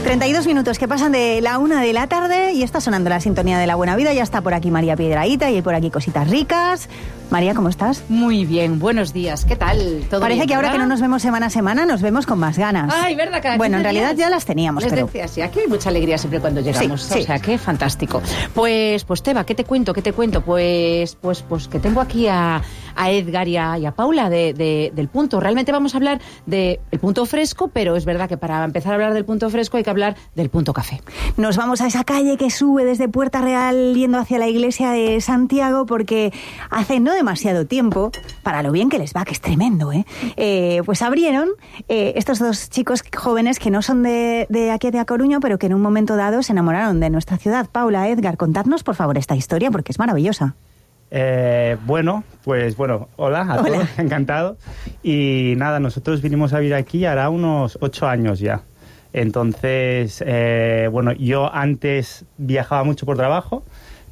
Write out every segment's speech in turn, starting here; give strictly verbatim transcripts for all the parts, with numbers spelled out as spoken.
treinta y dos minutos que pasan de la una de la tarde y está sonando la sintonía de La Buena Vida. Ya está por aquí María Piedrahita y hay por aquí cositas ricas. María, ¿cómo estás? Muy bien, buenos días. ¿Qué tal? ¿Todo Parece bien, que ahora verdad? que no nos vemos semana a semana, nos vemos con más ganas. Ay, ¿verdad? Cada bueno, en quince realidad días ya las teníamos, Les pero... decía, sí, aquí hay mucha alegría siempre cuando llegamos. Sí, sí. O sea, qué fantástico. Pues, pues Teba, ¿qué te cuento? ¿Qué te cuento? Pues, pues, pues que tengo aquí a, a Edgar y a, y a Paula de, de, del Punto. Realmente vamos a hablar del Punto Fresco, pero es verdad que para empezar a hablar del Punto Fresco hay que hablar del Punto Café. Nos vamos a esa calle que sube desde Puerta Real yendo hacia la iglesia de Santiago, porque hace no demasiado tiempo, para lo bien que les va, que es tremendo, ¿eh? eh pues abrieron eh, estos dos chicos jóvenes que no son de, de aquí de A Coruña, pero que en un momento dado se enamoraron de nuestra ciudad. Paula, Edgar, contadnos por favor esta historia, porque es maravillosa. Eh, bueno, pues bueno, hola a Hola. todos, encantado. Y nada, nosotros vinimos a vivir aquí hará unos ocho años ya. Entonces, eh, bueno, yo antes viajaba mucho por trabajo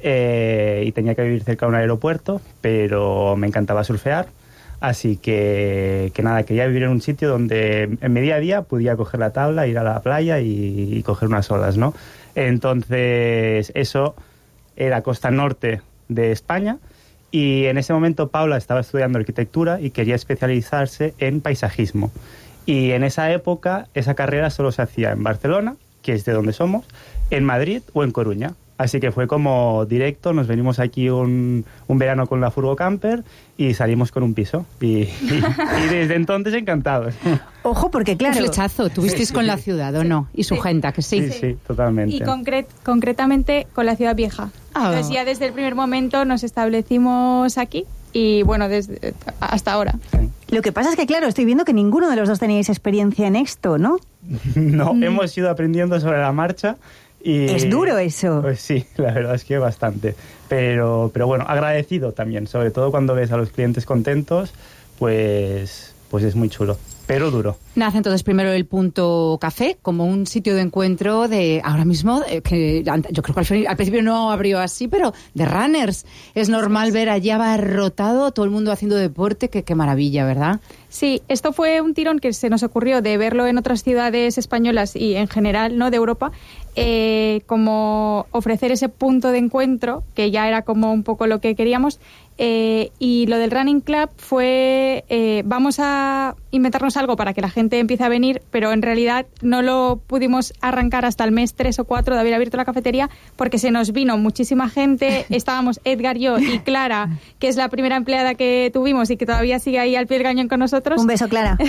eh, y tenía que vivir cerca de un aeropuerto, pero me encantaba surfear. Así que, que nada, quería vivir en un sitio donde en mi día a día podía coger la tabla, ir a la playa y, y coger unas olas, ¿no? Entonces, eso era costa norte de España y en ese momento Paula estaba estudiando arquitectura y quería especializarse en paisajismo. Y en esa época esa carrera solo se hacía en Barcelona, que es de donde somos, en Madrid o en Coruña. Así que fue como directo, nos venimos aquí un, un verano con la furgo camper y salimos con un piso. Y, y, y desde entonces encantados. Ojo, porque claro... Un flechazo, tuvisteis Sí, con sí. la ciudad, ¿o no? Y su Sí. gente, que sí. Sí, sí, totalmente. Y concret, concretamente con la ciudad vieja. Ah. Entonces ya desde el primer momento nos establecimos aquí y bueno, desde hasta ahora. Sí. Lo que pasa es que, claro, estoy viendo que ninguno de los dos teníais experiencia en esto, ¿no? No, hemos ido aprendiendo sobre la marcha. Y, Es duro eso. Pues sí, la verdad es que bastante. Pero, pero bueno, agradecido también, sobre todo cuando ves a los clientes contentos, pues, pues es muy chulo, pero duro. Nace entonces primero el Punto Café como un sitio de encuentro de, ahora mismo, eh, que yo creo que al, fin- al principio no abrió así, pero de runners. Es normal ver allí abarrotado, todo el mundo haciendo deporte, que qué maravilla, ¿verdad? Sí, esto fue un tirón que se nos ocurrió de verlo en otras ciudades españolas y en general, ¿no?, de Europa, eh, como ofrecer ese punto de encuentro, que ya era como un poco lo que queríamos. Eh, y lo del Running Club fue, eh, vamos a inventarnos algo para que la gente empiece a venir, pero en realidad no lo pudimos arrancar hasta el mes tres o cuatro de haber abierto la cafetería, porque se nos vino muchísima gente. Estábamos Edgar, yo y Clara, que es la primera empleada que tuvimos y que todavía sigue ahí al pie del cañón con nosotros. Un beso, Clara.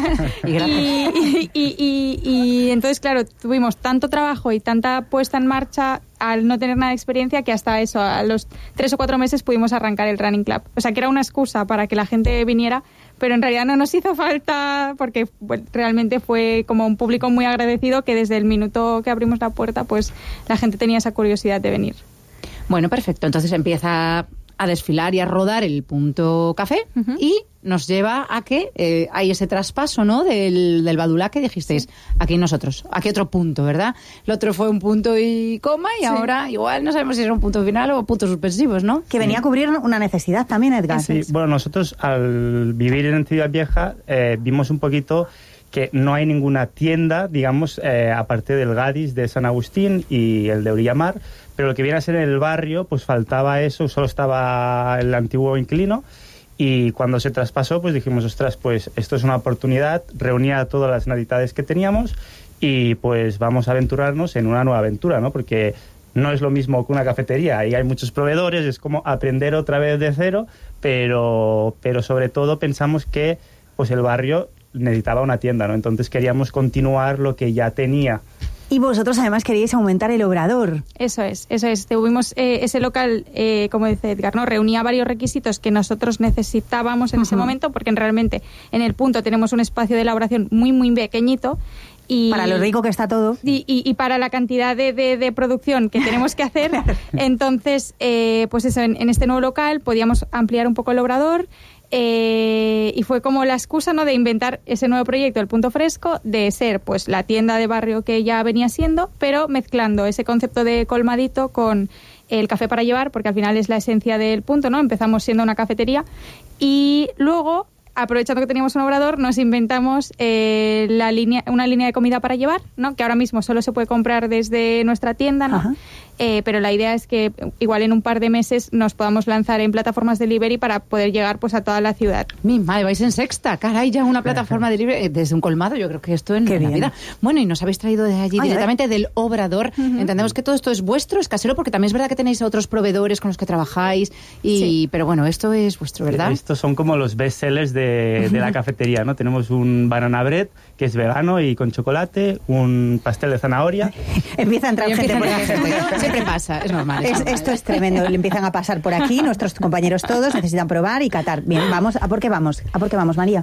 Y gracias. Y, y, y, y, y entonces, claro, tuvimos tanto trabajo y tanta puesta en marcha al no tener nada de experiencia que hasta eso, a los tres o cuatro meses pudimos arrancar el Running Club. O sea, que era una excusa para que la gente viniera, pero en realidad no nos hizo falta porque bueno, realmente fue como un público muy agradecido que desde el minuto que abrimos la puerta, pues la gente tenía esa curiosidad de venir. Bueno, perfecto. Entonces empieza a desfilar y a rodar el Punto Café Uh-huh. y nos lleva a que eh, hay ese traspaso, ¿no?, del, del Badulá que dijisteis, sí. Aquí nosotros, aquí otro punto, ¿verdad? El otro fue un punto y coma y Sí. ahora igual no sabemos si es un punto final o puntos suspensivos, ¿no? Que venía a cubrir una necesidad también, Edgar. Sí, bueno, nosotros al vivir en Ciudad Vieja eh, vimos un poquito que no hay ninguna tienda, digamos, eh, aparte del Gadis de San Agustín y el de Orillamar, pero lo que viene a ser en el barrio, pues faltaba eso, solo estaba el antiguo inquilino. Y cuando se traspasó, pues dijimos, ostras, pues esto es una oportunidad, reunía todas las necesidades que teníamos y pues vamos a aventurarnos en una nueva aventura, ¿no? Porque no es lo mismo que una cafetería, ahí hay muchos proveedores, es como aprender otra vez de cero, pero, pero sobre todo pensamos que pues el barrio necesitaba una tienda, ¿no? Entonces queríamos continuar lo que ya tenía. Y vosotros además queríais aumentar el obrador. Eso es, eso es. Tuvimos eh, ese local, eh, como dice Edgar, ¿no?, reunía varios requisitos que nosotros necesitábamos en uh-huh. ese momento, porque realmente en el Punto tenemos un espacio de elaboración muy, muy pequeñito. Y, para lo rico que está todo. Y, y, y para la cantidad de, de, de producción que tenemos que hacer. Entonces, eh, pues eso, en, en este nuevo local podíamos ampliar un poco el obrador. Eh, y fue como la excusa, ¿no?, de inventar ese nuevo proyecto, el Punto Fresco, de ser pues la tienda de barrio que ya venía siendo, pero mezclando ese concepto de colmadito con el café para llevar, porque al final es la esencia del Punto, ¿no? Empezamos siendo una cafetería y luego aprovechando que teníamos un obrador, nos inventamos eh, la línea, una línea de comida para llevar, ¿no? Que ahora mismo solo se puede comprar desde nuestra tienda, ¿no? Eh, pero la idea es que igual en un par de meses nos podamos lanzar en plataformas delivery para poder llegar pues a toda la ciudad. Mi madre, vais en sexta, caray, ya una plataforma delivery desde un colmado, yo creo que esto en Qué la bien. vida. Bueno, y nos habéis traído de allí Ay, directamente del obrador. Uh-huh. Entendemos que todo esto es vuestro, es casero, porque también es verdad que tenéis a otros proveedores con los que trabajáis, y Sí. pero bueno, esto es vuestro, ¿verdad? Estos son como los best sellers de, de la cafetería, ¿no? Tenemos un banana bread, que es vegano y con chocolate, un pastel de zanahoria. Empieza a entrar Y gente empieza por a aquí. entrar gente. Siempre pasa, es normal. Es Es- normal. esto es tremendo. Le empiezan a pasar por aquí, nuestros compañeros todos necesitan probar y catar. Bien, vamos, ¿a por qué vamos? ¿A por qué vamos, María?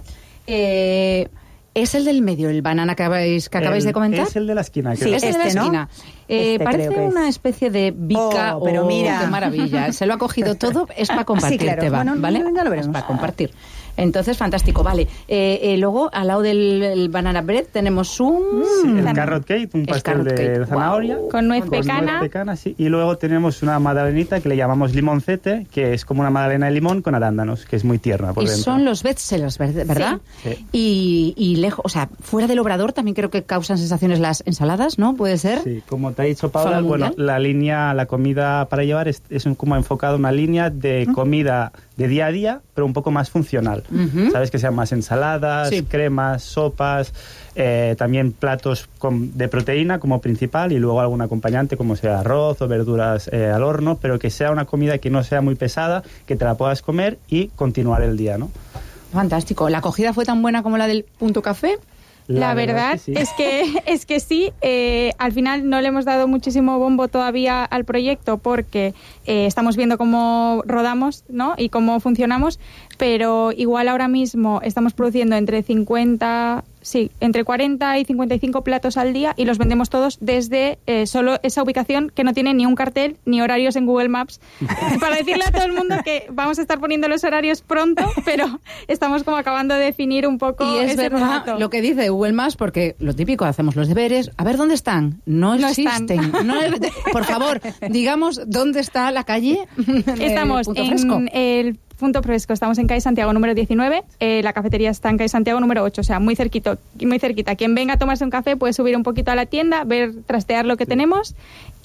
Eh, ¿Es el del medio, el banana que acabáis, que acabáis El- de comentar? Es el de la esquina, Sí, creo. Es el de la este, ¿no? esquina. Eh, Este parece creo que es. una especie de bica. Oh, pero oh, mira. qué maravilla. Se lo ha cogido todo, es para compartir, Sí, claro. Teba, Bueno, ¿vale? ya lo veremos. Es para compartir. Entonces, fantástico, vale. Eh, eh, luego, al lado del el banana bread, tenemos un... Sí, el Zan- carrot cake, un Es pastel carrot de cake, zanahoria. wow. Con nuez Con pecana. nuez pecana, sí. Y luego tenemos una magdalenita que le llamamos limoncete, que es como una magdalena de limón con arándanos, que es muy tierna por Y dentro. son los bestsellers, ¿ver- ¿verdad? Sí. Sí. Y, y lejos, o sea, fuera del obrador también creo que causan sensaciones las ensaladas, ¿no? ¿Puede ser? Sí, como te ha dicho Paula, Fama bueno, mundial. la línea, la comida para llevar es, es un- como enfocado una línea de comida de día a día, pero un poco más funcional. Ujú. Sabes que sean más ensaladas, Sí. cremas, sopas, eh, también platos con- de proteína como principal y luego algún acompañante como sea arroz o verduras eh, al horno, pero que sea una comida que no sea muy pesada, que te la puedas comer y continuar el día, ¿no? Fantástico. ¿La acogida fue tan buena como la del Punto Café? La, verdad, sí. es que es que sí, eh, al final no le hemos dado muchísimo bombo todavía al proyecto porque eh, estamos viendo cómo rodamos, ¿no? Y cómo funcionamos, pero igual ahora mismo estamos produciendo entre cincuenta, sí, entre cuarenta y cincuenta y cinco platos al día y los vendemos todos desde eh, solo esa ubicación que no tiene ni un cartel ni horarios en Google Maps. Para decirle a todo el mundo que vamos a estar poniendo los horarios pronto, pero estamos como acabando de definir un poco Y es ese verdad formato. lo que dice Google Maps, porque lo típico, hacemos los deberes, a ver dónde están. No, No existen. están. No es- por favor, digamos dónde está la calle. de Estamos Punto Fresco. en el Punto Fresco, estamos en calle Santiago número diecinueve, eh, la cafetería está en calle Santiago número ocho, o sea, muy cerquito, muy cerquita. Quien venga a tomarse un café puede subir un poquito a la tienda, ver, trastear lo que tenemos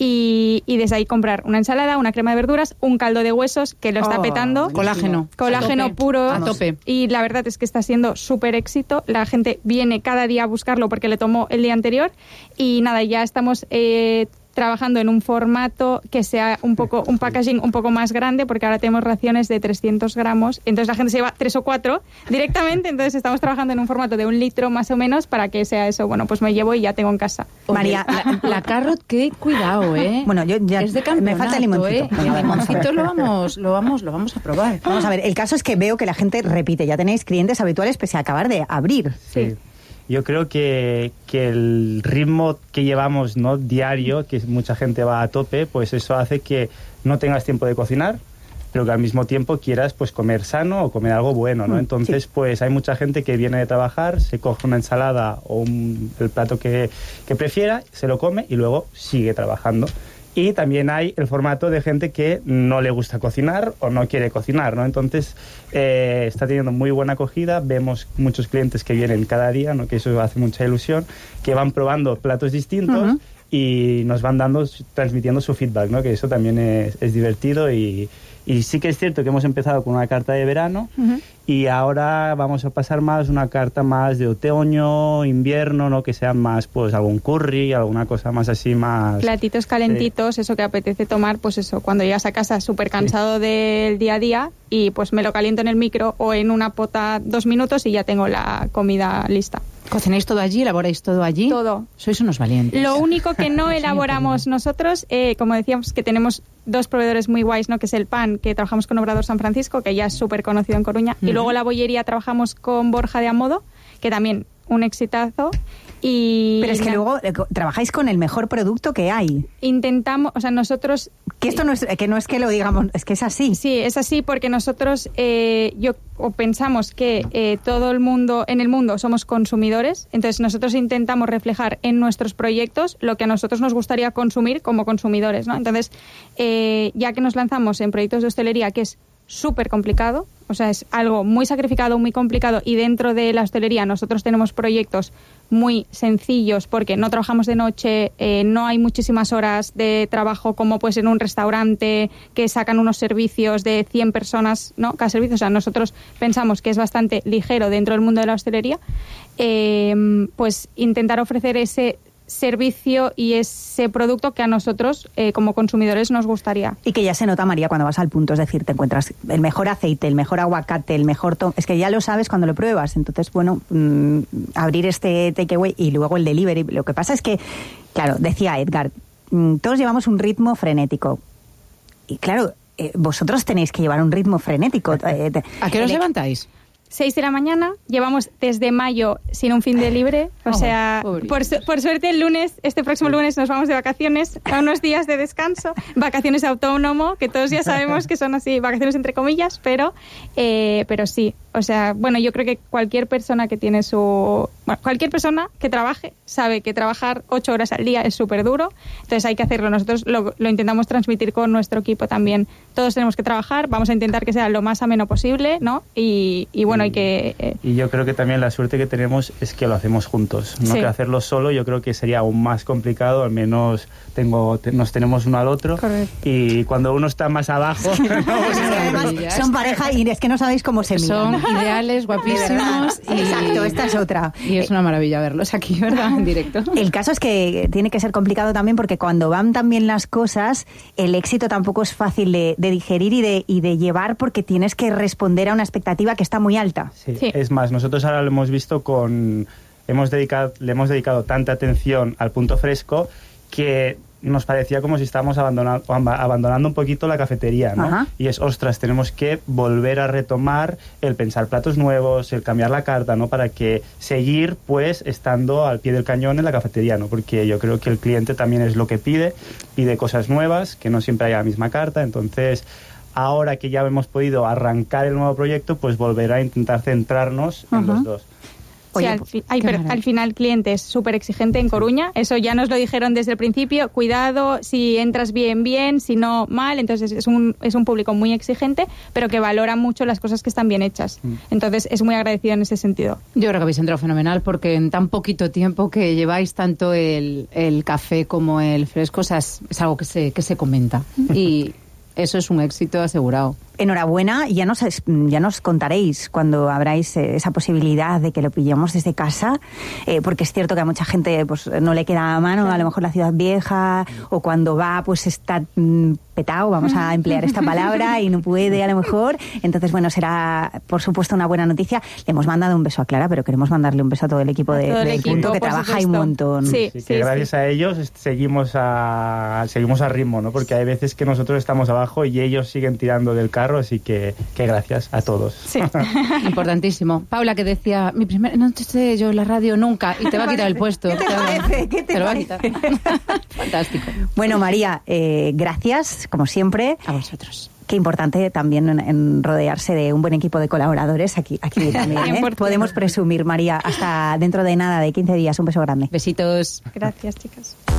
y, y desde ahí comprar una ensalada, una crema de verduras, un caldo de huesos que lo está Oh, petando. Colágeno. Colágeno A tope. puro. A tope. Y la verdad es que está siendo súper éxito. La gente viene cada día a buscarlo porque le tomó el día anterior. Y nada, ya estamos eh, trabajando en un formato que sea un poco, un packaging un poco más grande, porque ahora tenemos raciones de trescientos gramos. Entonces la gente se lleva tres o cuatro directamente. Entonces estamos trabajando en un formato de un litro más o menos para que sea eso. Bueno, pues me llevo y ya tengo en casa. Oye, María, la, la carrot cake, cuidado, ¿eh? Bueno, yo ya- es de me campeonato, falta el limoncito. ¿eh? Venga, El vamos a ver. limoncito lo vamos, lo vamos, lo vamos a probar. Vamos a ver, el caso es que veo que la gente repite, ya tenéis clientes habituales pese a acabar de abrir. Sí. Yo creo que, que el ritmo que llevamos, ¿no?, diario, que mucha gente va a tope, pues eso hace que no tengas tiempo de cocinar, pero que al mismo tiempo quieras pues comer sano o comer algo bueno, ¿no? Mm, Entonces, sí. pues hay mucha gente que viene de trabajar, se coge una ensalada o un- el plato que, que prefiera, se lo come y luego sigue trabajando. Y también hay el formato de gente que no le gusta cocinar o no quiere cocinar, ¿no? Entonces, eh, está teniendo muy buena acogida. Vemos muchos clientes que vienen cada día, ¿no?, que eso hace mucha ilusión, que van probando platos distintos Ujú. y nos van dando, transmitiendo su feedback, ¿no?, que eso también es, es divertido. Y, y sí que es cierto que hemos empezado con una carta de verano Ujú. y ahora vamos a pasar más una carta más de otoño, invierno, ¿no?, que sea más pues algún curry, alguna cosa más así, más... Platitos calentitos, eso que apetece tomar, pues eso, cuando llegas a casa súper cansado del día a día y pues me lo caliento en el micro o en una pota dos minutos y ya tengo la comida lista. ¿Cocináis todo allí? ¿Elaboráis todo allí? Todo. Sois unos valientes. Lo único que no Sí, elaboramos nosotros, eh, como decíamos, que tenemos dos proveedores muy guays, ¿no? Que es el pan, que trabajamos con Obrador San Francisco, que ya es súper conocido en Coruña, y Ujú. luego la bollería trabajamos con Borja de Amodo, que también un exitazo. Y Pero es que na- luego eh, co- trabajáis con el mejor producto que hay. intentamos, o sea, nosotros Que esto no es que no es que lo digamos, es que es así. sí, es así porque nosotros eh, yo o pensamos que eh, todo el mundo en el mundo somos consumidores, entonces nosotros intentamos reflejar en nuestros proyectos lo que a nosotros nos gustaría consumir como consumidores, ¿no? Entonces, eh, ya que nos lanzamos en proyectos de hostelería, que es súper complicado, o sea, es algo muy sacrificado, muy complicado, y dentro de la hostelería nosotros tenemos proyectos muy sencillos porque no trabajamos de noche, eh, no hay muchísimas horas de trabajo como pues en un restaurante que sacan unos servicios de cien personas, ¿no? Cada servicio, o sea, nosotros pensamos que es bastante ligero dentro del mundo de la hostelería, eh, pues intentar ofrecer ese servicio y ese producto que a nosotros eh, como consumidores nos gustaría. Y que ya se nota, María, cuando vas al punto, es decir, te encuentras el mejor aceite, el mejor aguacate, el mejor tom... es que ya lo sabes cuando lo pruebas. Entonces, bueno, mmm, abrir este takeaway y luego el delivery. Lo que pasa es que, claro, decía Edgar, mmm, todos llevamos un ritmo frenético. Y claro, eh, vosotros tenéis que llevar un ritmo frenético. Eh, ¿A qué os levantáis? seis de la mañana, llevamos desde mayo sin un fin de libre, o oh, sea, por, su, por suerte el lunes, este próximo lunes nos vamos de vacaciones, a unos días de descanso, vacaciones autónomo, que todos ya sabemos que son así, vacaciones entre comillas, pero, eh, pero sí, o sea, bueno, yo creo que cualquier persona que tiene su... Bueno, cualquier persona que trabaje sabe que trabajar ocho horas al día es súper duro, entonces hay que hacerlo. Nosotros lo, lo intentamos transmitir con nuestro equipo también. Todos tenemos que trabajar, vamos a intentar que sea lo más ameno posible, ¿no? Y, y bueno, hay que... Eh... Y yo creo que también la suerte que tenemos es que lo hacemos juntos, ¿no? Sí. Que hacerlo solo yo creo que sería aún más complicado, al menos tengo, te, nos tenemos uno al otro. Correcto. Y cuando uno está más abajo... Además, son pareja y es que no sabéis cómo se miran. Son ideales, guapísimos. Y... Exacto, esta es otra. Y es una maravilla verlos aquí, ¿verdad? En directo. El caso es que tiene que ser complicado también porque cuando van tan bien las cosas, el éxito tampoco es fácil de, de digerir y de, y de llevar porque tienes que responder a una expectativa que está muy alta. Sí, sí. Es más, nosotros ahora lo hemos visto con... Hemos dedicado, le hemos dedicado tanta atención al punto fresco que nos parecía como si estábamos abandonando, abandonando un poquito la cafetería, ¿no? Ajá. Y es, ostras, tenemos que volver a retomar el pensar platos nuevos, el cambiar la carta, ¿no? Para que seguir, pues, estando al pie del cañón en la cafetería, ¿no? Porque yo creo que el cliente también es lo que pide, pide cosas nuevas, que no siempre hay la misma carta, entonces... Ahora que ya hemos podido arrancar el nuevo proyecto, pues volver a intentar centrarnos en uh-huh. los dos. Sí, al, fi- ay, pero al final cliente es súper exigente en Coruña, eso ya nos lo dijeron desde el principio, cuidado, si entras bien, bien, si no, mal, entonces es un, es un público muy exigente, pero que valora mucho las cosas que están bien hechas, mm. entonces es muy agradecido en ese sentido. Yo creo que habéis entrado fenomenal porque en tan poquito tiempo que lleváis tanto el, el café como el fresco, o sea, es, es algo que se, que se comenta y eso es un éxito asegurado. Enhorabuena, ya nos, ya nos contaréis cuando abráis esa posibilidad de que lo pillemos desde casa, eh, porque es cierto que a mucha gente pues no le queda a mano, a lo mejor la ciudad vieja, o cuando va pues está mm, petado, vamos a emplear esta palabra, y no puede a lo mejor, entonces bueno, será por supuesto una buena noticia. Le hemos mandado un beso a Clara, pero queremos mandarle un beso a todo el equipo de, del punto, que trabaja ahí un montón. Sí, sí, sí, que gracias sí. a ellos seguimos a, seguimos a ritmo, ¿no? Porque hay veces que nosotros estamos abajo y ellos siguen tirando del carro, así que, que gracias a todos. Sí, importantísimo. Paula, que decía, mi primer, no te sé yo en la radio nunca, y te va a quitar el puesto. ¿Qué te parece? ¿Qué te, te lo parece? va a quitar. Fantástico. Bueno, María, eh, gracias, como siempre. A vosotros. Qué importante también en, en rodearse de un buen equipo de colaboradores aquí, aquí también, ¿eh? Podemos presumir, María, hasta dentro de nada, de quince días. Un beso grande. Besitos. Gracias, chicas.